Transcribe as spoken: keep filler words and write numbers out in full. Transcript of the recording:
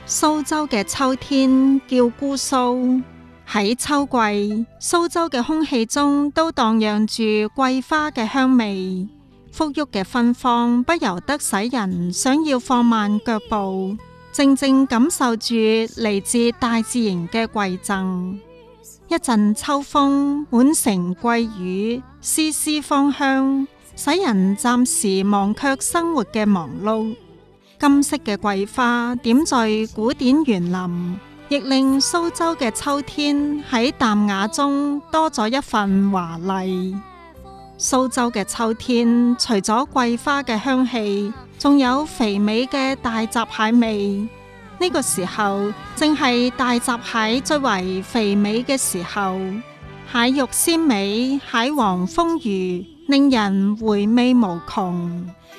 蘇州嘅秋天叫姑蘇，喺秋季，蘇州嘅空氣中都蕩漾住桂花嘅香味，馥郁嘅芬芳不由得使人想要放慢腳步，靜靜感受住嚟自大自然嘅饋贈。一陣秋風，滿城桂語，絲絲芳香，使人暫時忘卻生活嘅忙碌。金色嘅桂花點綴古典園林，亦令蘇州嘅秋天喺淡雅中多咗一份華麗。蘇州嘅秋天，除咗桂花嘅香氣，仲有肥美嘅大閘蟹味。呢個時候正係大閘蟹最為肥美嘅時候，蟹肉鮮美，蟹黃豐腴，令人回味無窮。